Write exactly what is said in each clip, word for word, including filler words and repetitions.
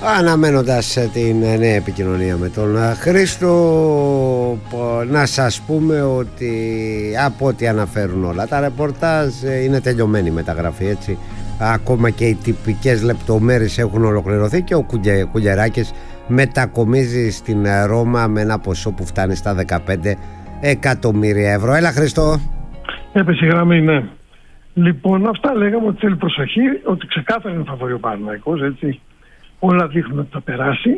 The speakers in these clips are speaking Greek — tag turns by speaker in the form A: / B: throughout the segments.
A: Αναμένοντας την νέα επικοινωνία με τον Χρήστο, να σας πούμε ότι από ό,τι αναφέρουν όλα τα ρεπορτάζ είναι τελειωμένη η μεταγραφή, έτσι. Ακόμα και οι τυπικές λεπτομέρειες έχουν ολοκληρωθεί και ο Κουλιεράκης μετακομίζει στην Ρώμα με ένα ποσό που φτάνει στα δεκαπέντε εκατομμύρια ευρώ. Έλα Χρήστο.
B: Έπεσε η γραμμή, ναι. Λοιπόν, αυτά λέγαμε, ότι θέλει προσοχή, ότι ξεκάθαρα είναι φαβορί ο Παναθηναϊκός, έτσι. Όλα δείχνουν ότι θα περάσει.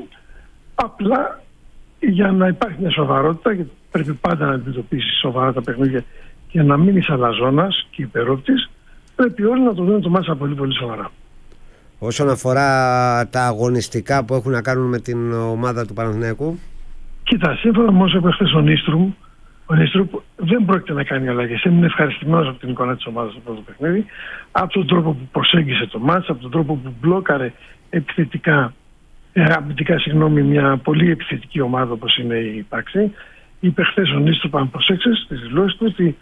B: Απλά για να υπάρχει μια σοβαρότητα, γιατί πρέπει πάντα να αντιμετωπίσει σοβαρά τα παιχνίδια και να μην είσαι αλαζόνας και υπερόπτης, πρέπει όλοι να το δουν το μάτσα πολύ πολύ σοβαρά.
A: Όσον αφορά τα αγωνιστικά που έχουν να κάνουν με την ομάδα του Παναθηναϊκού.
B: Κοίτα, σύμφωνα με όσο είπε χθες ο Νίστρουμ, ο Νίστρουμ δεν πρόκειται να κάνει αλλαγές. Έμεινε ευχαριστημένος από την εικόνα της ομάδας στο πρώτο παιχνίδι, από τον τρόπο που προσέγγισε το μάτς, από τον τρόπο που μπλόκαρε επιθετικά, ε, αμυντικά, συγγνώμη, μια πολύ επιθετική ομάδα όπως είναι η Πάξη. Είπε χθες ο Νίστρουμ, αν προσέξεις στις δηλώσεις του, ότι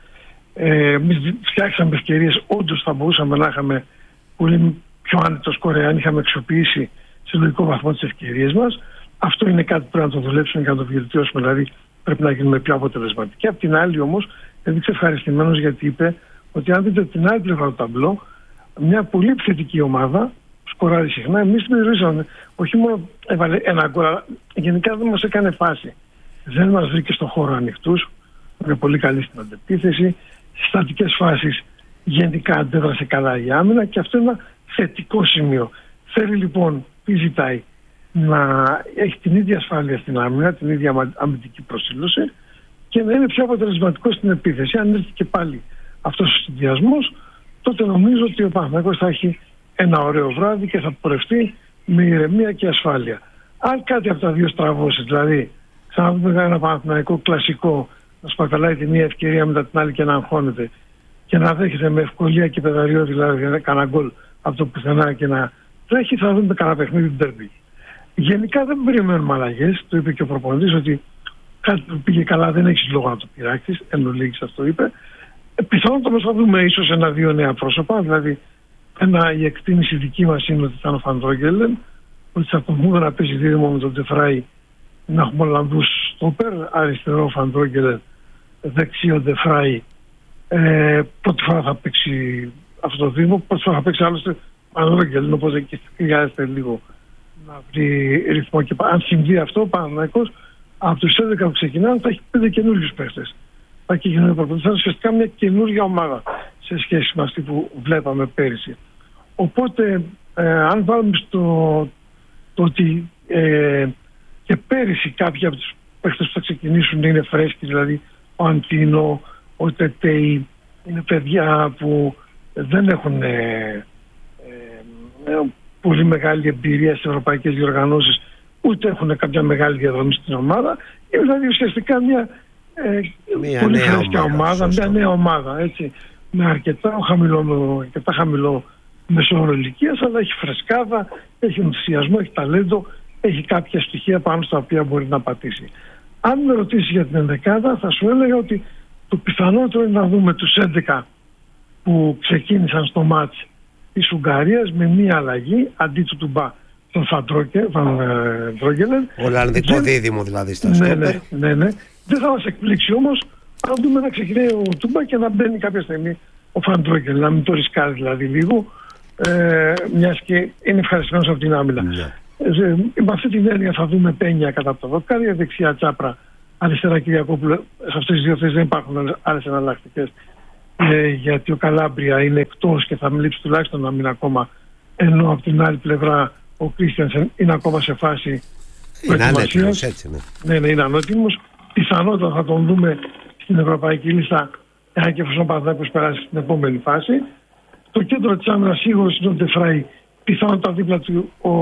B: ε, εμείς φτιάξαμε ευκαιρίες, όντως θα μπορούσαμε να είχαμε πολύ πιο άνετο σκορ αν είχαμε αξιοποιήσει σε λογικό βαθμό τις ευκαιρίες μας. Αυτό είναι κάτι που πρέπει να το δουλέψουμε και να το βελτιώσουμε, δηλαδή πρέπει να γίνουμε πιο αποτελεσματικοί. Απ' την άλλη όμως έδειξε ευχαριστημένος, γιατί είπε ότι αν δείτε την άλλη πλευρά του ταμπλό, μια πολύ επιθετική ομάδα σκοράρει συχνά. Εμείς την περιορίσαμε, όχι μόνο έβαλε ένα γκολ, αλλά γενικά δεν μας έκανε φάση. Δεν μας βρήκε στον χώρο ανοιχτούς, είναι πολύ καλή στην αντεπίθεση. Στις στατικές φάσεις γενικά αντέδρασε καλά η άμυνα και αυτό είναι ένα θετικό σημείο. Θέλει λοιπόν, τι ζητάει, να έχει την ίδια ασφάλεια στην άμυνα, την ίδια αμυντική προσήλωση και να είναι πιο αποτελεσματικό στην επίθεση. Αν έρθει και πάλι αυτός ο συνδυασμός, τότε νομίζω ότι ο Παναθηναϊκός θα έχει ένα ωραίο βράδυ και θα πορευτεί με ηρεμία και ασφάλεια. Αν κάτι από τα δύο στραβώσει, δηλαδή ξαναδούμε ένα Παναθηναϊκό κλασικό να σπαταλάει τη μία ευκαιρία μετά την άλλη και να αγχώνεται και να δέχεται με ευκολία και πεδαριό, δηλαδή κανένα γκολ από το πουθενά και να τρέχει, θα δούμε κανένα παιχνίδι του ντέρμπι. Γενικά δεν περιμένουμε αλλαγές. Το είπε και ο προπονητής ότι κάτι που πήγε καλά δεν έχει λόγο να το πειράξεις. Εν ολίγης αυτό είπε. Ε, πιθανότατα θα δούμε ίσως ένα-δύο νέα πρόσωπα. Δηλαδή, ένα, η εκτίμηση δική μας είναι ότι θα είναι ο Φαντρόγγελεν, ότι θα πούμε να παίζει δίδυμο με τον Ντεφράι, να έχουμε Ολλανδούς στόπερ, αριστερό Φαντρόγγελεν, δεξιό Ντεφράι. Ε, πρώτη φορά θα παίξει αυτό το δίδυμο, πρώτη φορά θα παίξει άλλωστε Φαντρόγγελεν, οπότε και χρειάζεται λίγο να βρει ρυθμό. Και αν συμβεί αυτό, ο Παναθηναϊκός από τους έντεκα που ξεκινάνε θα έχει πέντε καινούριους παίχτες. Θα έχει καινούργιο προπονητή. Θα είναι ουσιαστικά μια καινούργια ομάδα σε σχέση με αυτή που βλέπαμε πέρυσι. Οπότε, ε, αν βάλουμε στο το ότι ε, και πέρυσι κάποιοι από τους παίχτες που θα ξεκινήσουν είναι φρέσκοι, δηλαδή ο Αντίνο, ο Τετέι, είναι παιδιά που δεν έχουν ε, ε, πολύ μεγάλη εμπειρία στις ευρωπαϊκές διοργανώσεις, ούτε έχουν κάποια μεγάλη διαδρομή στην ομάδα. Είναι δηλαδή ουσιαστικά μια, ε, μια πολύ φρέσκια ομάδα, ομάδα μια νέα ομάδα, έτσι, με αρκετά χαμηλό, αρκετά χαμηλό μεσόωρο ηλικίας, αλλά έχει φρεσκάδα, έχει ενθουσιασμό, έχει ταλέντο, έχει κάποια στοιχεία πάνω στα οποία μπορεί να πατήσει. Αν με ρωτήσει για την ενδεκάδα, θα σου έλεγα ότι το πιθανότερο είναι να δούμε τους έντεκα που ξεκίνησαν στο μάτς της Ουγγαρίας με μία αλλαγή αντί του Τουμπά, τον Φαντρόγγελεν.
A: Ολλανδικό δίδυμο δηλαδή στα
B: ναι,
A: στόπερ.
B: Ναι, ναι, ναι. Δεν θα μας εκπλήξει όμως αν δούμε να ξεκινάει ο Τουμπά και να μπαίνει κάποια στιγμή ο Φαντρόγγελεν, να μην το ρισκάρει δηλαδή λίγο, ε, μιας και είναι ευχαριστημένος από την άμυνα. Ναι. Ε, με αυτή την έννοια θα δούμε Πένια κατά από τα δοκάρια, δεξιά Τσάπρα, αριστερά Κυριακόπουλο. Σε αυτές τις δύο θέσεις δεν υπάρχουν άλλες εναλλακτικές. Ε, γιατί ο Καλάμπρια είναι εκτός και θα μιλήσει τουλάχιστον να μείνει ακόμα, ενώ από την άλλη πλευρά ο Κρίστιανσεν είναι ακόμα σε φάση
A: προετοιμασίας. Έτσι, ναι.
B: Ναι, ναι, είναι ανώτιμος. Πιθανότατα θα τον δούμε στην ευρωπαϊκή λίστα, εάν και εφόσον ο Παναθηναϊκός περάσει στην επόμενη φάση. Το κέντρο της άμυνας σίγουρος είναι ο Ντεφράι, πιθανότατα δίπλα του ο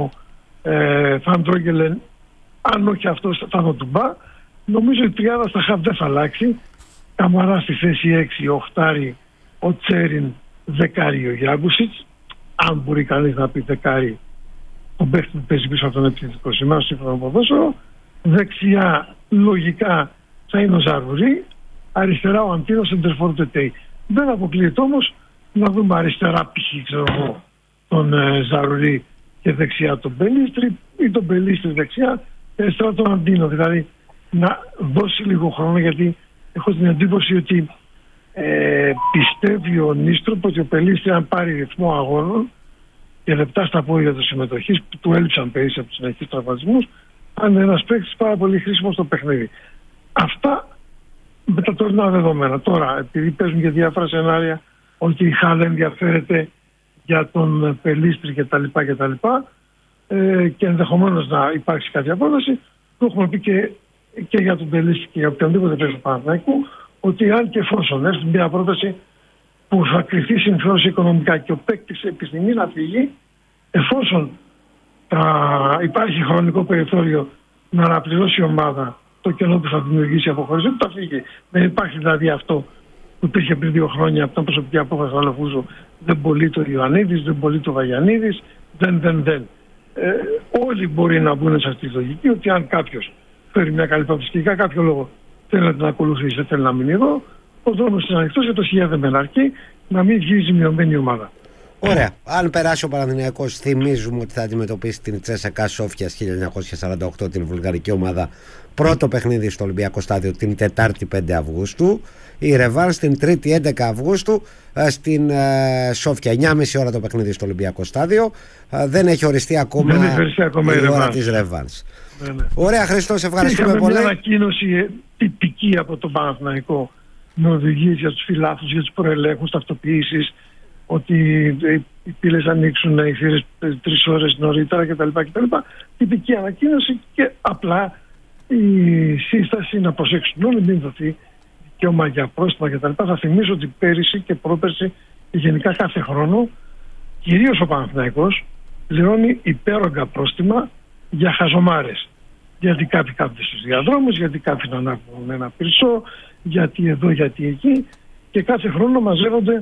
B: ε, Φαντρόγγελεν, αν όχι αυτός θα είναι ο Τουμπά. Νομίζω η τριάδα στα χαφ δεν θα αλλάξει. Καμαρά στη θέση έξι, ο Οχτάρη, ο Τσέριν, δεκάρι ο Γιάγκουσιτς. Αν μπορεί κανείς να πει δεκάρι, τον παίχτη που παίζει πίσω από τον επιθετικό σημείο, σύμφωνα με το ποδόσφαιρο. Δεξιά, λογικά, θα είναι ο Ζαρουρί. Αριστερά, ο Αντίνος, εντερφόρ Τετέι. Δεν αποκλείεται όμως να δούμε αριστερά, π.χ. ξέρω εγώ, τον ε, Ζαρουρί και δεξιά τον Πελίστρη ή τον Πελίστρη δεξιά και αριστερά τον Αντίνο. Δηλαδή να δώσει λίγο χρόνο, γιατί έχω την εντύπωση ότι ε, πιστεύει ο Νίστροπ ότι ο Πελίστρη, αν πάρει ρυθμό αγώνων και λεπτά στα πόδια του συμμετοχής που του έλειψαν πέρυσι από τους συνεχείς τραυματισμούς, αν είναι ένας παίκτης πάρα πολύ χρήσιμο στο παιχνίδι. Αυτά με τα τωρινά δεδομένα. Τώρα, επειδή παίζουν και διάφορα σενάρια ότι η Χάλ ενδιαφέρεται για τον Πελίστρη κτλ. κτλ ε, και ενδεχομένως να υπάρξει κάποια πρόταση, το έχουμε πει και, και για τον Πελίστρη και για οποιονδήποτε παίζει του Παναθηναϊκού, ότι αν και εφόσον έρθει μια πρόταση που θα κρυφθεί συμφέρον οικονομικά και ο παίκτης επιθυμεί να φύγει, εφόσον τα, υπάρχει χρονικό περιθώριο να αναπληρώσει η ομάδα το κενό που θα δημιουργήσει η αποχώρηση, θα φύγει. Δεν υπάρχει δηλαδή αυτό που υπήρχε πριν δύο χρόνια από την προσωπική απόφαση του Αλαφούζου. Δεν μπορεί το Ιωαννίδης, δεν μπορεί το Βαγιανίδης, δεν, δεν, δεν. Ε, όλοι μπορεί να μπουν σε αυτή τη λογική ότι αν κάποιος φέρει μια καλή πρόταση και για κάποιο λόγο θέλει να την ακολουθήσει, δεν θέλει να μείνει εδώ, ο δρόμος είναι ανοιχτός και το χιλιάδε δεν με αρκεί να μην βγει ζημιωμένη ομάδα.
A: Ωραία. Αν περάσει ο Παναθηναϊκός, θυμίζουμε ότι θα αντιμετωπίσει την Τσέσσεκα Σόφιας χίλια εννιακόσια σαράντα οκτώ, την βουλγαρική ομάδα. Πρώτο παιχνίδι στο Ολυμπιακό Στάδιο την Τετάρτη πέντε Αυγούστου. Η Ρεβάνς την Τρίτη έντεκα Αυγούστου στην ε, Σόφια. εννιά και μισή ώρα το παιχνίδι στο Ολυμπιακό Στάδιο. Ε, δεν έχει οριστεί ακόμα,
B: δεν έχει οριστεί ακόμα η, η
A: ώρα της Ρεβάνς.
B: Ναι, ναι.
A: Ωραία, Χριστό, σε ευχαριστούμε
B: Είχαμε
A: πολύ.
B: Είχαμε μια ανακοίνωση τυπική από τον Παναθηναϊκό με οδηγίες για τους φιλάθλους, για τους προελέγχους, ταυτοποιήσεις, ότι οι πύλες ανοίξουν οι θύρες τρεις ώρες νωρίτερα κτλ. κτλ. Τυπική ανακοίνωση και απλά η σύσταση να προσέξουν όλοι, μην δοθεί δικαίωμα για πρόστιμα κτλ. Θα θυμίσω ότι πέρυσι και πρόπερσι και γενικά κάθε χρόνο, κυρίως ο Παναθηναϊκός πληρώνει υπέρογκα πρόστιμα για χαζομάρες. Γιατί κάποιοι κάθονται στους διαδρόμους, γιατί κάποιοι να ανάβουν ένα πυρσό, γιατί εδώ, γιατί εκεί, και κάθε χρόνο μαζεύονται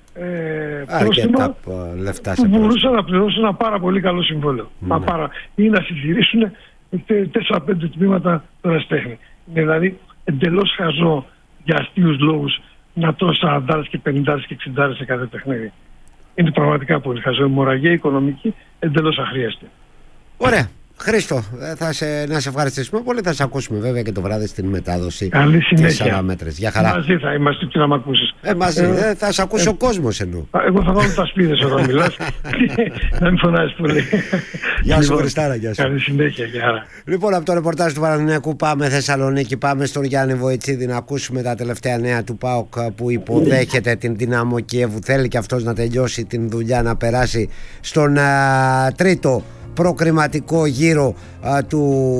B: Ε, πρόστιμα που μπορούσαν να πληρώσουν ένα πάρα πολύ καλό συμβόλαιο. Ναι. Πάρα, ή να συντηρήσουν τέσσερα πέντε τμήματα του ερασιτέχνη. Είναι δηλαδή εντελώς χαζό για αστείους λόγους να τρώσει σαράντα και πενήντα και εξήντα σε κάθε παιχνίδι. Είναι πραγματικά πολύ χαζό. Η μοραγία οικονομική εντελώς αχρίαστη.
A: Ωραία. Χρήστο, θα σε, να σε ευχαριστήσουμε πολύ. Θα σε ακούσουμε βέβαια και το βράδυ στην μετάδοση.
B: Καλή συνέχεια.
A: Για χαρά.
B: Μαζί θα είμαστε και να μ' ακούσεις.
A: Ε, μαζί, ε, θα σε ακούσει ε, ο κόσμος εννοώ.
B: Εγώ θα βάλω τα σπίδες όταν μιλάς. Να μην φωνάζεις πολύ.
A: Γεια σου, Χριστάρα. Γεια σου.
B: Καλή συνέχεια. Γεια.
A: Λοιπόν, από το ρεπορτάζ του Παναθηναϊκού πάμε Θεσσαλονίκη. Πάμε στον Γιάννη Βοητσίδη να ακούσουμε τα τελευταία νέα του ΠΑΟΚ που υποδέχεται την Δυναμό Κιέβου. Θέλει και αυτός να τελειώσει την δουλειά, να περάσει στον α, τρίτο προκριματικό γύρο α, του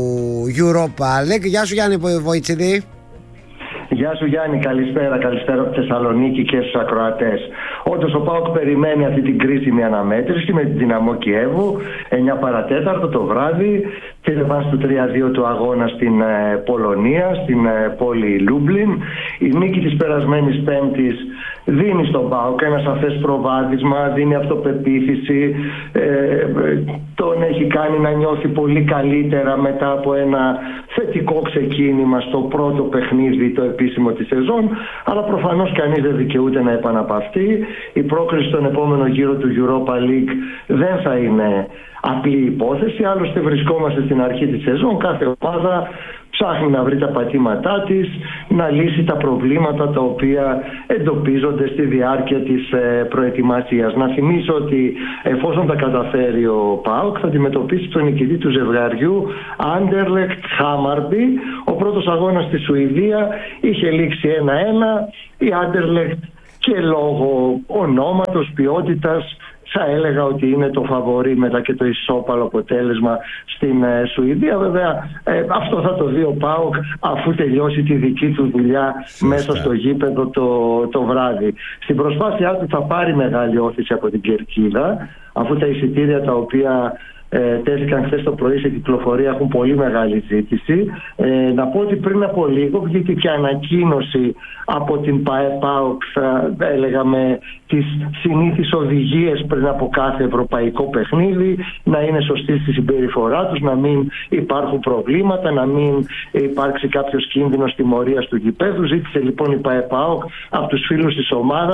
A: Europa League. Γεια σου, Γιάννη Βοητσίδη.
C: Γεια σου, Γιάννη, καλησπέρα, καλησπέρα από τη Θεσσαλονίκη και στους ακροατές. Όντως ο ΠΑΟΚ περιμένει αυτή την κρίσιμη αναμέτρηση με την Δυναμό Κιέβου εννιά παρατέταρτο το βράδυ, και ρεβάνς του τρία δύο του αγώνα στην ε, Πολωνία, στην ε, πόλη Λούμπλιν. Η νίκη της περασμένης Πέμπτης δίνει στον ΠΑΟΚ ένα σαφές προβάδισμα, δίνει αυτοπεποίθηση, ε, τον έχει κάνει να νιώθει πολύ καλύτερα μετά από ένα θετικό ξεκίνημα στο πρώτο παιχνίδι το επίσημο της σεζόν, αλλά προφανώς κανείς δεν δικαιούται να επαναπαυθεί. Η πρόκριση στον επόμενο γύρο του Europa League δεν θα είναι απλή υπόθεση, άλλωστε βρισκόμαστε στην αρχή της σεζόν, κάθε ομάδα ψάχνει να βρει τα πατήματά της, να λύσει τα προβλήματα τα οποία εντοπίζονται στη διάρκεια της προετοιμασίας. Να θυμίσω ότι εφόσον τα καταφέρει ο ΠΑΟΚ θα αντιμετωπίσει τον νικητή του ζευγαριού Anderlecht Hammarby. Ο πρώτος αγώνας στη Σουηδία είχε λήξει ένα ένα. Η Anderlecht και λόγω ονόματος, ποιότητας, θα έλεγα ότι είναι το φαβορί μετά και το ισόπαλο αποτέλεσμα στην ε, Σουηδία. Βέβαια ε, αυτό θα το δει ο ΠΑΟΚ αφού τελειώσει τη δική του δουλειά Σωστά. μέσα στο γήπεδο το, το βράδυ. Στην προσπάθειά του θα πάρει μεγάλη όθηση από την Κερκίδα, αφού τα εισιτήρια τα οποία Ε, τέθηκαν χθες το πρωί σε κυκλοφορία έχουν πολύ μεγάλη ζήτηση. Ε, να πω ότι πριν από λίγο βγήκε και ανακοίνωση από την ΠΑΟΚ, θα έλεγα με τις συνήθεις οδηγίες πριν από κάθε ευρωπαϊκό παιχνίδι, να είναι σωστή στη συμπεριφορά τους, να μην υπάρχουν προβλήματα, να μην υπάρξει κάποιος κίνδυνος τιμωρίας του γηπέδου. Ζήτησε λοιπόν η ΠΑΟΚ από τους φίλους της ομάδας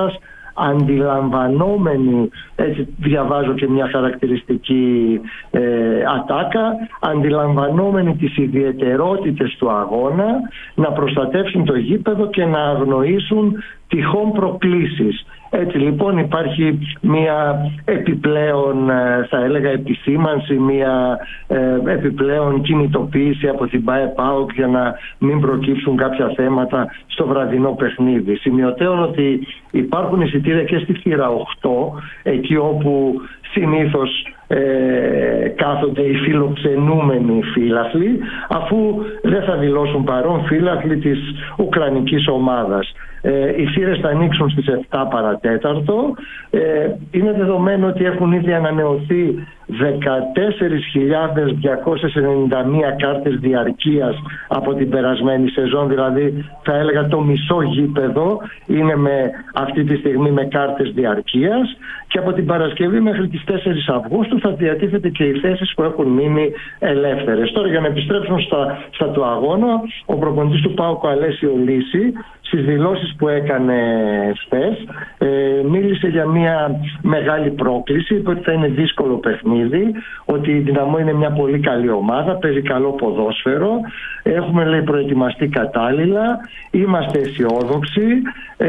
C: αντιλαμβανόμενοι, έτσι διαβάζω και μια χαρακτηριστική ε, ατάκα, αντιλαμβανόμενοι τις ιδιαιτερότητες του αγώνα, να προστατεύσουν το γήπεδο και να αγνοήσουν τυχόν προκλήσεις. Έτσι λοιπόν υπάρχει μια επιπλέον, θα έλεγα, επισήμανση, μια ε, επιπλέον κινητοποίηση από την ΠΑΕ-ΠΑΟΚ για να μην προκύψουν κάποια θέματα στο βραδινό παιχνίδι. Σημειωτέων ότι υπάρχουν εισιτήρια και στη θύρα οκτώ, εκεί όπου συνήθως ε, κάθονται οι φιλοξενούμενοι φύλαθλοι, αφού δεν θα δηλώσουν παρόν φύλαθλοι της ουκρανικής ομάδας. Ε, οι θύρες θα ανοίξουν στις επτά παρατέταρτο. Ε, είναι δεδομένο ότι έχουν ήδη ανανεωθεί δεκατέσσερις χιλιάδες διακόσιες ενενήντα μία κάρτες διαρκείας από την περασμένη σεζόν, δηλαδή θα έλεγα το μισό γήπεδο είναι με, αυτή τη στιγμή με κάρτες διαρκείας, και από την Παρασκευή μέχρι τις τέσσερις Αυγούστου θα διατίθεται και οι θέσεις που έχουν μείνει ελεύθερες. Τώρα, για να επιστρέψουμε στα, στα του αγώνα, ο προπονητής του ΠΑΟΚ, ο Αλέσιο Λύση, στις δηλώσεις που έκανε χθες, ε, μίλησε για μια μεγάλη πρόκληση, είπε ότι θα είναι δύσκολο παιχνίδι, ότι η Δυναμό είναι μια πολύ καλή ομάδα, παίζει καλό ποδόσφαιρο, έχουμε, λέει, προετοιμαστεί κατάλληλα, είμαστε αισιόδοξοι. Ε,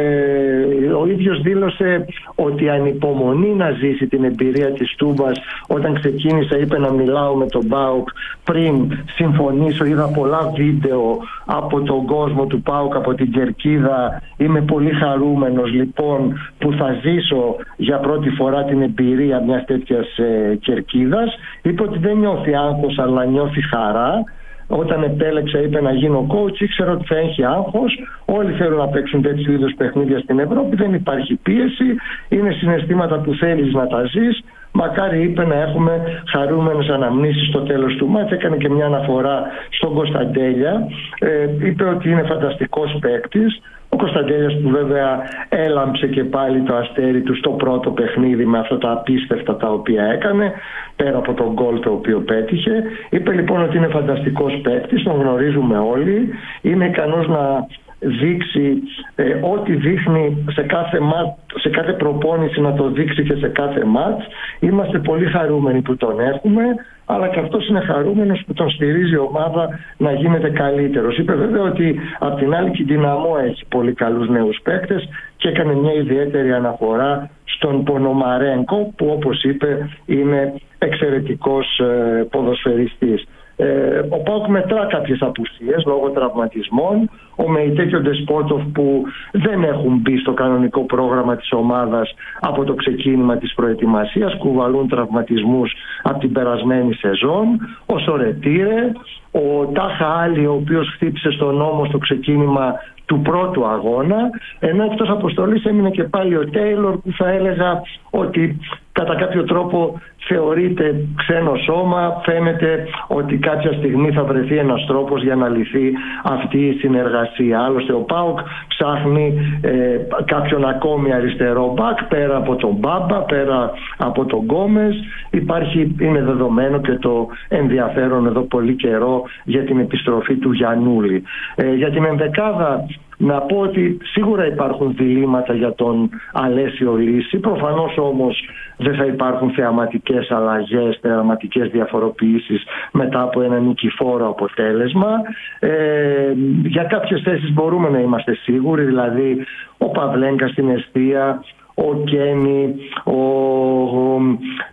C: ο ίδιος δήλωσε ότι ανυπομονεί να ζήσει την εμπειρία της Τούμπας. Όταν ξεκίνησα, είπε, να μιλάω με τον ΠΑΟΚ πριν συμφωνήσω, είδα πολλά βίντεο από τον κόσμο του ΠΑΟΚ, από την Κερκίδα. Είμαι πολύ χαρούμενος λοιπόν που θα ζήσω για πρώτη φορά την εμπειρία μιας τέτοιας ε, Κερκίδας. Είπε ότι δεν νιώθει άγχος, αλλά νιώθει χαρά. Όταν επέλεξα, είπε, να γίνω coach, ήξερα ότι θα έχει άγχος. Όλοι θέλουν να παίξουν τέτοιου είδους παιχνίδια στην Ευρώπη. Δεν υπάρχει πίεση. Είναι συναισθήματα που θέλεις να τα ζεις. Μακάρι, είπε, να έχουμε χαρούμενες αναμνήσεις στο τέλος του μάτς. Έκανε και μια αναφορά στον Κωνσταντέλια. Ε, είπε ότι είναι φανταστικός παίκτης. Ο Κωνσταντέλιας, που βέβαια έλαμψε και πάλι το αστέρι του στο πρώτο παιχνίδι με αυτά τα απίστευτα τα οποία έκανε, πέρα από τον γκολ το οποίο πέτυχε. Είπε λοιπόν ότι είναι φανταστικός παίκτης, τον γνωρίζουμε όλοι, είναι ικανός να δείξει ε, ό,τι δείχνει σε κάθε, μάτ, σε κάθε προπόνηση, να το δείξει και σε κάθε μάτς. Είμαστε πολύ χαρούμενοι που τον έχουμε, αλλά και αυτός είναι χαρούμενος που τον στηρίζει η ομάδα να γίνεται καλύτερος. Είπε βέβαια ότι απ' την άλλη και η Δυναμό έχει πολύ καλούς νέους παίκτες και έκανε μια ιδιαίτερη αναφορά στον Πονομαρένκο, που, όπως είπε, είναι εξαιρετικός ε, ποδοσφαιριστής. Ε, ο ΠΑΟΚ μετρά κάποιες απουσίες λόγω τραυματισμών. Ο Μεϊτέ και ο Ντεσπότοφ, που δεν έχουν μπει στο κανονικό πρόγραμμα της ομάδας από το ξεκίνημα της προετοιμασίας, κουβαλούν τραυματισμούς από την περασμένη σεζόν. Ο Σορετήρε, ο Τάχα Άλλη, ο οποίος χτύπησε στον νόμο στο ξεκίνημα του πρώτου αγώνα, ενώ εκτός αποστολής έμεινε και πάλι ο Τέιλορ, που θα έλεγα ότι κατά κάποιο τρόπο θεωρείται ξένο σώμα. Φαίνεται ότι κάποια στιγμή θα βρεθεί ένας τρόπος για να λυθεί αυτή η συνεργασία. Άλλωστε ο ΠΑΟΚ ψάχνει ε, κάποιον ακόμη αριστερό μπακ, πέρα από τον Μπάμπα, πέρα από τον Γκόμες. Υπάρχει, είναι δεδομένο, και το ενδιαφέρον εδώ πολύ καιρό για την επιστροφή του Γιαννούλη. Ε, για την ενδεκάδα να πω ότι σίγουρα υπάρχουν διλήμματα για τον Αλέσιο Λύση. Προφανώς όμως δεν θα υπάρχουν θεαματικές αλλαγές, θεαματικές διαφοροποιήσεις μετά από ένα νικηφόρο αποτέλεσμα. Ε, για κάποιες θέσεις μπορούμε να είμαστε σίγουροι, δηλαδή ο Παυλέγκα στην εστία, ο Κένι, ο, ο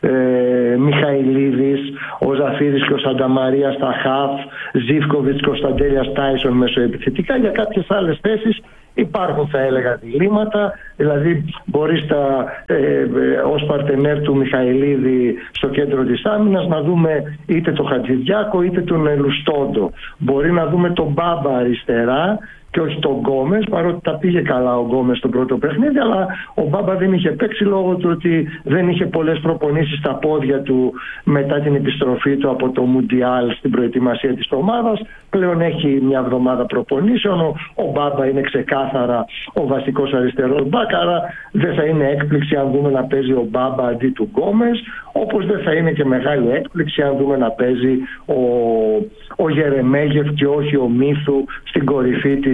C: ε, Μιχαηλίδης, ο Ζαφύρης και ο Σανταμαρία στα χαφ, Ζίβκοβιτς, Κωνσταντέλιας, Τάισον μεσοεπιθετικά. Για κάποιες άλλες θέσεις υπάρχουν, θα έλεγα, διλήμματα. Δηλαδή μπορεί στα, ε, ε, ως παρτενέρ του Μιχαηλίδη στο κέντρο της άμυνας να δούμε είτε το Χατζηδιάκο είτε τον Ελουστόντο. Μπορεί να δούμε τον Μπάμπα αριστερά και όχι τον Γκόμες, παρότι τα πήγε καλά ο Γκόμες στο πρώτο παιχνίδι, αλλά ο Μπάμπα δεν είχε παίξει λόγω του ότι δεν είχε πολλές προπονήσεις στα πόδια του μετά την επιστροφή του από το Μουντιάλ στην προετοιμασία της ομάδας. Πλέον έχει μια εβδομάδα προπονήσεων. Ο, ο Μπάμπα είναι ξεκάθαρα ο βασικός αριστερός μπακ, άρα δεν θα είναι έκπληξη αν δούμε να παίζει ο Μπάμπα αντί του Γκόμες, όπως δεν θα είναι και μεγάλη έκπληξη αν δούμε να παίζει ο, ο Γερεμέγεφ και όχι ο Μίθου στην κορυφή της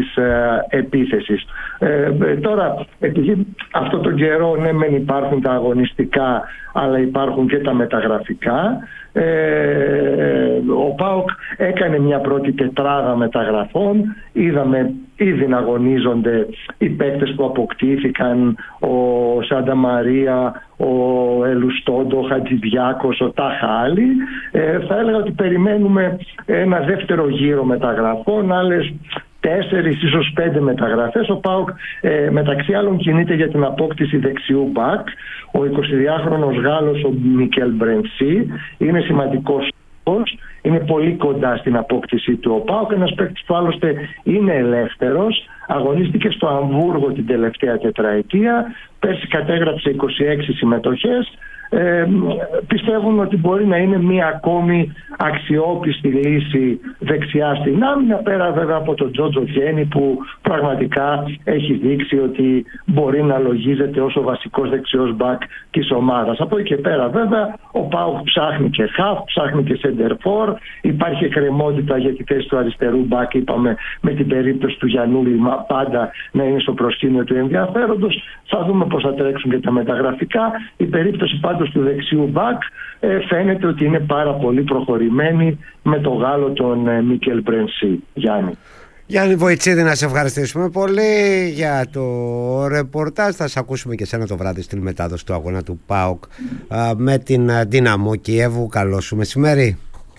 C: της ε, επίθεσης. Ε, τώρα, επειδή αυτό τον καιρό ναι μεν υπάρχουν τα αγωνιστικά, αλλά υπάρχουν και τα μεταγραφικά, ε, ο ΠΑΟΚ έκανε μια πρώτη τετράδα μεταγραφών. Είδαμε ήδη να αγωνίζονται οι παίκτες που αποκτήθηκαν, ο Σάντα Μαρία, ο Ελουστόντο, ο Χατζηδιάκος, ο Ταχάλη. Ε, θα έλεγα ότι περιμένουμε ένα δεύτερο γύρο μεταγραφών, άλλες τέσσερις ίσως πέντε μεταγραφές. Ο ΠΑΟΚ ε, μεταξύ άλλων κινείται για την απόκτηση δεξιού μπακ. Ο εικοσιδυάχρονος Γάλλος, ο Μικέλ Μπρενσί, είναι σημαντικός. Είναι πολύ κοντά στην απόκτηση του ο ΠΑΟΚ, ένας παίκτης που άλλωστε είναι ελεύθερος, αγωνίστηκε στο Αμβούργο την τελευταία τετραετία, πέρσι κατέγραψε είκοσι έξι συμμετοχές. Ε, πιστεύουν ότι μπορεί να είναι μια ακόμη αξιόπιστη λύση δεξιά στην άμυνα, πέρα βέβαια από τον Τζότζο Βιέννη που πραγματικά έχει δείξει ότι μπορεί να λογίζεται ως ο βασικός δεξιός μπακ της ομάδας. Από εκεί και πέρα βέβαια ο ΠΑΟΚ ψάχνει και χαφ, ψάχνει και σεντερφόρ, υπάρχει εκκρεμότητα για τη θέση του αριστερού μπακ, είπαμε, με την περίπτωση του Γιαννούλη πάντα να είναι στο προσκήνιο του ενδιαφέροντος. Θα δούμε πώς θα τρέξουν και τα μεταγραφικά. Η περίπτωση πάντως του δεξιού μπακ ε, φαίνεται ότι είναι πάρα πολύ προχωρημένη με το Γάλλο τον ε, Μικέλ Μπρενσί. Γιάννη.
A: Γιάννη Βοητσίδη, να σε ευχαριστήσουμε πολύ για το ρεπορτάζ. Θα σε ακούσουμε και σένα το βράδυ στην μετάδοση του αγώνα του ΠΑΟΚ α, με την Δύναμο Κιέβου. Καλό σου μεσημέρι.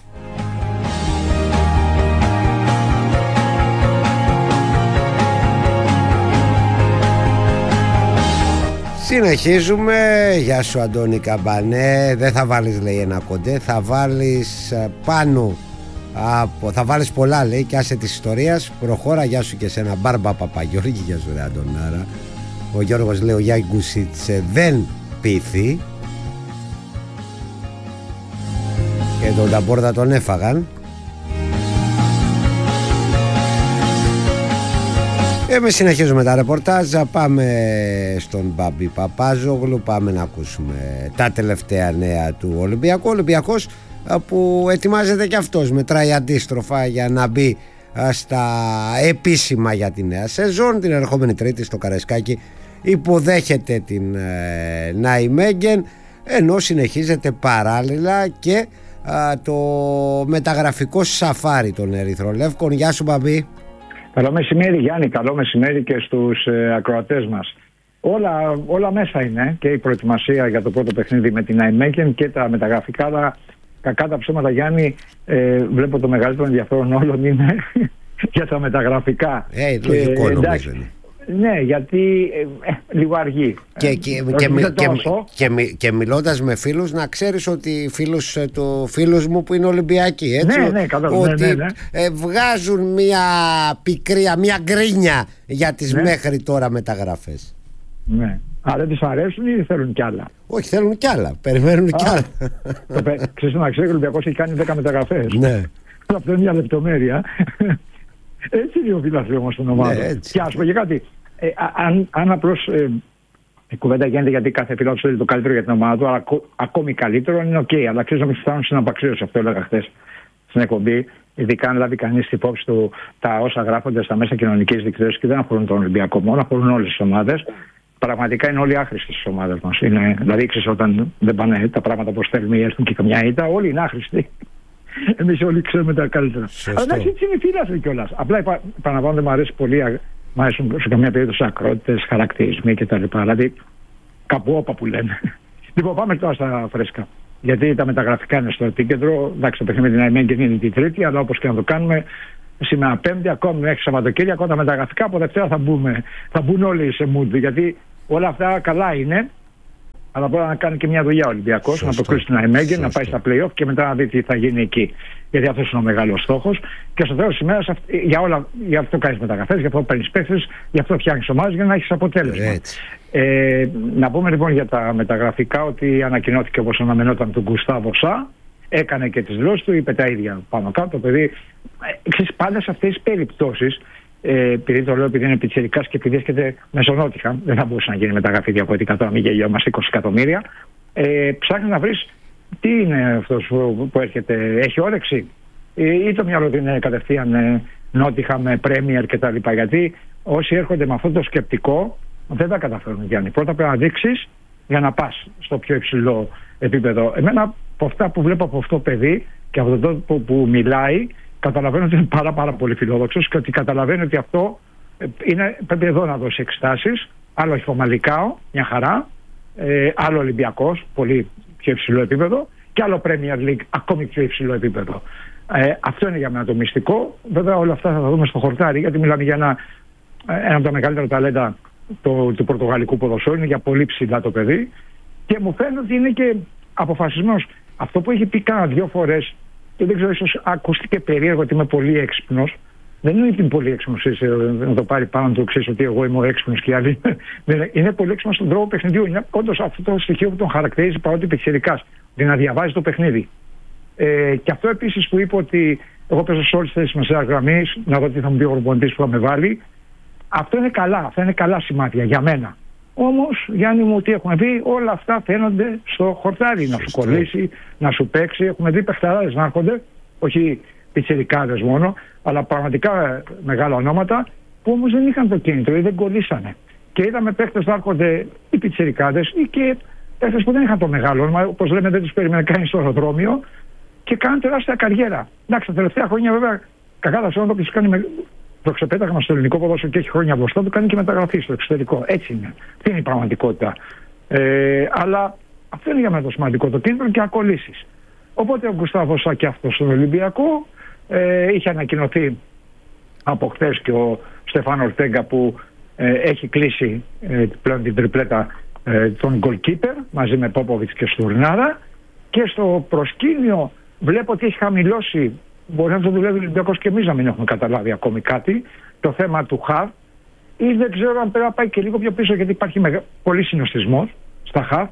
A: Συνεχίζουμε. Γεια σου Αντώνη Καμπανέ. Δεν θα βάλεις, λέει, ένα κοντέ, θα βάλεις πάνω από, θα βάλεις πολλά, λέει, και άσε της ιστορίας. Προχώρα. Γεια σου και σένα Μπάρμπα Παπαγιώργη. Γεια σου ρε Αντωνάρα. Ο Γιώργος λέει ο Γιάγκουσιτς δεν πείθει και τον Ταμπόρδα τον έφαγαν. Εμείς συνεχίζουμε τα ρεπορτάζ. Πάμε στον Μπάμπη Παπάζογλου. Πάμε να ακούσουμε τα τελευταία νέα του Ολυμπιακού. Ο Ολυμπιακός που ετοιμάζεται και αυτός, μετράει αντίστροφα για να μπει στα επίσημα για τη νέα σεζόν. Την ερχόμενη Τρίτη στο Καραϊσκάκι υποδέχεται την ε, Νάιμεγγεν, ενώ συνεχίζεται παράλληλα και α, το μεταγραφικό σαφάρι των Ερυθρολεύκων. Γεια σου Μπαμπή.
D: Καλό μεσημέρι Γιάννη, καλό μεσημέρι και στους ε, ακροατές μας. Όλα, όλα μέσα είναι και η προετοιμασία για το πρώτο παιχνίδι με την Νάιμεγγεν και τα μεταγραφικά, αλλά κακά τα ψέματα Γιάννη, ε, βλέπω το μεγαλύτερο ενδιαφέρον όλων είναι για τα μεταγραφικά.
A: Ε, λογικό νομίζω.
D: Ναι, γιατί ε, ε, λίγο αργεί.
A: Και, και, και, και, και, και, και μιλώντας με φίλους, να ξέρεις ότι φίλους, το, φίλους μου που είναι Ολυμπιακοί, έτσι,
D: ναι, ναι, καλά,
A: ότι
D: ναι, ναι, ναι.
A: Ε, βγάζουν μια πικρία, μια γκρίνια για τις ναι. μέχρι τώρα μεταγραφές.
D: Ναι. Α, δεν τις αρέσουν ή θέλουν κι άλλα?
A: Όχι, θέλουν κι άλλα, περιμένουν κι άλλα.
D: Ξέρεις να ξέρεις, ο Ολυμπιακός έχει κάνει δέκα μεταγραφές.
A: Ναι.
D: Αυτό είναι μια λεπτομέρεια. Έτσι είναι ο φιλαθλός όμως των ομάδων.
A: Ναι,
D: και ας πω και κάτι, ε, αν, αν απλώς ε, η κουβέντα γίνεται γιατί κάθε φιλάθλος θέλει το καλύτερο για την ομάδα του, αλλά ακό, ακόμη καλύτερο είναι οκ. Okay, αλλά ξέρεις να μην φτάνουν στην απαξίωση, αυτό έλεγα χθες στην εκπομπή. Ειδικά αν λάβει κανείς την υπόψη του τα όσα γράφονται στα μέσα κοινωνικής δικτύωσης και δεν αφορούν τον Ολυμπιακό μόνο, αφορούν όλες τις ομάδες. Πραγματικά είναι όλοι άχρηστοι στις ομάδες μας. Είναι, δηλαδή, ξέρεις, όταν δεν πάνε τα πράγματα όπως θέλουμε ή έρθουν και καμιά ήττα, όλοι είναι άχρηστοι. Εμείς όλοι ξέρουμε τα καλύτερα. Αλλά εντάξει, έτσι είναι φίλαθλοι κιόλας. Απλά επαναλαμβάνω, δεν μου αρέσει πολύ, μου αρέσουν σε καμία περίπτωση ακρότητες, χαρακτηρισμοί κτλ. Δηλαδή, κάπου όπα που λένε. Λοιπόν, πάμε τώρα στα φρέσκα. Γιατί τα μεταγραφικά είναι στο επίκεντρο. Εντάξει, το παιχνίδι με την Νάιμεγγεν είναι την Τρίτη, αλλά όπως και να το κάνουμε, σήμερα Πέμπτη, ακόμη μέχρι Σαββατοκύριακο, τα μεταγραφικά από Δευτέρα θα, μπούμε, θα μπουν όλοι σε mood. Γιατί όλα αυτά καλά είναι. Αλλά μπορεί να κάνει και μια δουλειά ο Ολυμπιακός, να προκρίσει την Νάιμεγγεν, να πάει στα play-off και μετά να δει τι θα γίνει εκεί. Γιατί αυτός είναι ο μεγάλος στόχος. Και στο τέλος της ημέρας για, όλα, για αυτό κάνεις μεταγραφές, για αυτό παίρνεις παίκτες, για αυτό φτιάχνεις ομάδες για να έχεις αποτέλεσμα. Ε, να πούμε λοιπόν για τα μεταγραφικά ότι ανακοινώθηκε όπως αναμενόταν του Γκουστάβο Σα. Έκανε και τις δηλώσεις του, είπε τα ίδια πάνω κάτω. Το παιδί, ξέρεις, πάντα σε αυτές τις περιπτώσεις, ε, επειδή το λέω επειδή είναι πιτσιρικάς και επειδή έρχεται μεσονότιχα, δεν θα μπορούσε να γίνει μεταγραφή διαφορετικά, τώρα μην γελιόμαστε, είκοσι εκατομμύρια. Ε, ψάχνει να βρεις τι είναι αυτός που, που έρχεται, έχει όρεξη, ε, ή το μυαλό του είναι κατευθείαν ε, Νότιχα με Πρέμιερ κτλ. Γιατί όσοι έρχονται με αυτό το σκεπτικό δεν τα καταφέρουν, Γιάννη. Πρώτα πρέπει να δείξεις για να πας στο πιο υψηλό επίπεδο. Εμένα από αυτά που βλέπω από αυτό το παιδί και από τον τρόπο που μιλάει, καταλαβαίνω ότι είναι πάρα, πάρα πολύ φιλόδοξος και ότι καταλαβαίνει ότι αυτό είναι, πρέπει εδώ να δώσει εξετάσεις. Άλλο Φωμαλικάο, μια χαρά. Ε, άλλο Ολυμπιακός, πολύ πιο υψηλό επίπεδο. Και άλλο Premier League, ακόμη πιο υψηλό επίπεδο. Ε, αυτό είναι για μένα το μυστικό. Βέβαια, όλα αυτά θα τα δούμε στο χορτάρι, γιατί μιλάμε για ένα, ένα από τα μεγαλύτερα ταλέντα το, του πορτογαλικού ποδοσφαίρου. Είναι για πολύ ψηλά το παιδί. Και μου φαίνεται ότι είναι και αποφασισμένος. Αυτό που έχει πει κάνα δύο φορές, και δεν ξέρω, ίσως ακούστηκε περίεργο ότι είμαι πολύ έξυπνος. Δεν είναι ότι είναι πολύ έξυπνος να το πάρει πάνω του, ξέρεις ότι εγώ είμαι ο έξυπνος και οι άλλοι. Είναι πολύ έξυπνος στον τρόπο παιχνιδιού. Είναι όντως αυτό το στοιχείο που τον χαρακτηρίζει παρότι πιτσιρικάς. Δηλαδή να διαβάζει το παιχνίδι. Ε, και αυτό επίσης που είπε ότι εγώ παίζω σε όλες τις θέσεις μεσαίας γραμμής, να δω τι θα μου πει ο προπονητής που θα με βάλει. Αυτό είναι καλά. Αυτά είναι καλά σημάδια για μένα. Όμως, Γιάννη μου, τι έχουμε δει, όλα αυτά φαίνονται στο χορτάρι. Να σου κολλήσει, να σου παίξει. Έχουμε δει παιχταράδες να έρχονται, όχι πιτσιρικάδες μόνο, αλλά πραγματικά μεγάλα ονόματα που όμως δεν είχαν το κίνητρο ή δεν κολλήσανε. Και είδαμε παίχτες να έρχονται οι πιτσιρικάδες ή και παίχτες που δεν είχαν το μεγάλο όνομα, όπως λέμε, δεν τους περίμενε κανείς στο αεροδρόμιο και κάνουν τεράστια καριέρα. Εντάξει, τα τελευταία χρόνια βέβαια, κακά τα σώματα που τους κάνει με... το ξεπέταγμα στο ελληνικό ποδόσφαιρο και έχει χρόνια μπροστά του, κάνει και μεταγραφή στο εξωτερικό. Έτσι είναι. Αυτή είναι η πραγματικότητα. Ε, αλλά αυτό είναι για μένα το σημαντικό, το κίνητρο και ακολύσεις. Οπότε ο Γκουστάβο και αυτό στον Ολυμπιακό. Ε, είχε ανακοινωθεί από χθες και ο Στεφάνο Ορτέγκα που ε, έχει κλείσει ε, πλέον την τριπλέτα ε, των goalkeeper μαζί με Πόποβιτς και Στουρνάρα, και στο προσκήνιο βλέπω ότι έχει χαμηλώσει, μπορεί να το δουλεύει ο Ολυμπιακός και εμείς να μην έχουμε καταλάβει ακόμη κάτι, το θέμα του Χαβ, ή δεν ξέρω αν πρέπει να πάει και λίγο πιο πίσω γιατί υπάρχει μεγα... πολύ συνοστισμός στα Χαβ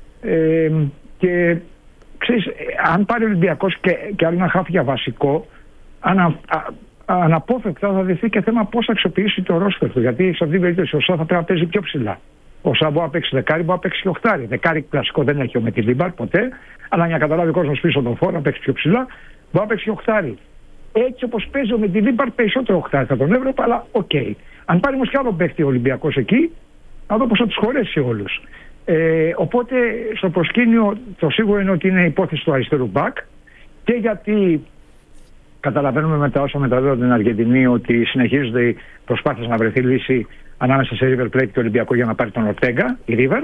D: ε, και ξέρεις, αν πάρει ο Ολυμπιακός και, και άλλο ένα Χαβ για βασικό, ανα, α, αναπόφευκτα θα δεθεί και θέμα πώς θα αξιοποιήσει το ρόστερ του. Γιατί σε αυτήν την περίπτωση ο Σά θα πρέπει να παίζει πιο ψηλά. Ο Σά μπορεί να παίξει δεκάρι, μπορεί να παίξει και οχτάρι. Δεκάρι κλασικό δεν έχει ο με τη Λίμπαρ ποτέ, αλλά για να καταλάβει ο κόσμος πίσω τον φόρο να παίξει πιο ψηλά, μπορεί να παίξει και οχτάρι. Έτσι όπως παίζει ο με τη Λίμπαρ, περισσότερο οχτάρι θα τον έβλεπα, αλλά οκ. Okay. Αν πάρει όμως κι άλλο παίχτη ο Ολυμπιακός εκεί, να δω πώς θα τους χωρέσει όλους. Ε, οπότε στο προσκήνιο το σίγουρο είναι ότι είναι υπόθεση του αριστερού μπακ, και γιατί καταλαβαίνουμε μετά όσα μεταδίδονται στην Αργεντινή ότι συνεχίζονται οι προσπάθειες να βρεθεί λύση ανάμεσα σε River Plate και Ολυμπιακό για να πάρει τον Ορτέγκα, η River.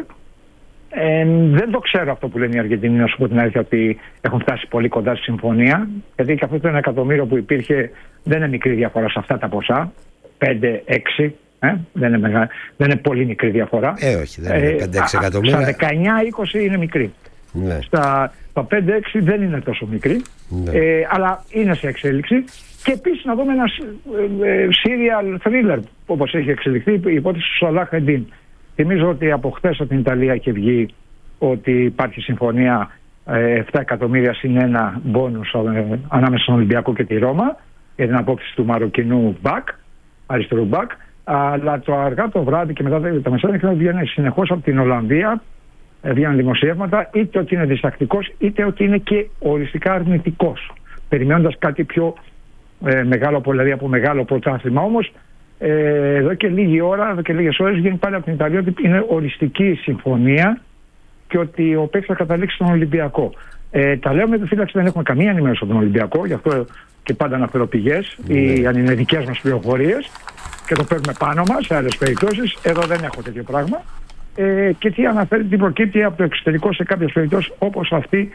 D: Ε, δεν το ξέρω αυτό που λένε οι Αργεντινοί, να σου πω την αλήθεια, ότι έχουν φτάσει πολύ κοντά στη συμφωνία. Γιατί και αυτό το ένα εκατομμύριο που υπήρχε δεν είναι μικρή διαφορά σε αυτά τα ποσά. πέντε έξι. Ε, δεν, είναι μεγάλη, δεν είναι πολύ μικρή διαφορά.
A: Ε, όχι, δεν είναι πέντε έξι εκατομμύρια.
D: Στα δεκαεννιά είκοσι είναι μικρή.
A: Ναι.
D: Στα πέντε έξι δεν είναι τόσο μικρή. Ναι. Ε, αλλά είναι σε εξέλιξη. Και επίσης να δούμε ένα ε, serial thriller όπως έχει εξελιχθεί η υπόθεση του Σαλάχ Εντίν. Θυμίζω ότι από χθες από την Ιταλία έχει βγει ότι υπάρχει συμφωνία ε, επτά εκατομμύρια συν ένα μπόνους ε, ανάμεσα στον Ολυμπιακό και τη Ρώμα για την απόκτηση του Μαροκινού μπακ, αριστερού μπακ. Αλλά το αργά το βράδυ και μετά τα μεσάνυχτα βγαίνουν συνεχώς από την Ολλανδία, βγαίνουν δημοσιεύματα είτε ότι είναι διστακτικός είτε ότι είναι και οριστικά αρνητικός, περιμένοντας κάτι πιο ε, μεγάλο, δηλαδή από μεγάλο πρωτάθλημα. Όμως ε, εδώ και λίγη ώρα, εδώ και λίγες ώρες βγαίνει πάλι από την Ιταλία ότι είναι οριστική συμφωνία και ότι ο παίκτης θα καταλήξει στον Ολυμπιακό. Ε, τα λέω με τη φύλαξη, δεν έχουμε καμία ενημέρωση από τον Ολυμπιακό, γι' αυτό και πάντα αναφέρω πηγές mm. ή αν είναι δικές μας πληροφορίες και το παίρνουμε πάνω μας σε άλλες περιπτώσεις. Εδώ δεν έχω τέτοιο πράγμα. Ε, και τι αναφέρει, τι προκύπτει από το εξωτερικό σε κάποιες περιπτώσεις όπως αυτή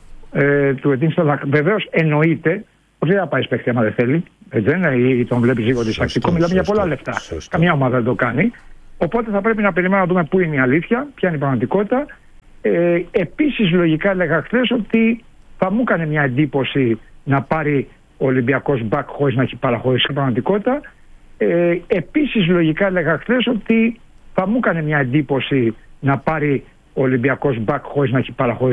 D: ε, του Εντίν Σαλάχ. Βεβαίως εννοείται ότι δεν θα πάει παίχτη άμα δεν θέλει. Δεν είναι, ή τον βλέπει λίγο διστακτικό. Μιλάμε για πολλά λεφτά. Σωστό. Καμιά ομάδα δεν το κάνει. Οπότε θα πρέπει να περιμένουμε να δούμε πού είναι η αλήθεια, ποια είναι η πραγματικότητα. Ε, επίσης, λογικά έλεγα χθες ότι θα μου έκανε μια εντύπωση να πάρει ο Ολυμπιακός μπακ χωρίς να έχει παραχωρήσει την πραγματικότητα. Ε, επίσης, λογικά έλεγα χθες ότι θα μου έκανε μια εντύπωση να πάρει ο Ολυμπιακός μπακ χωρίς να έχει παραχωρήσει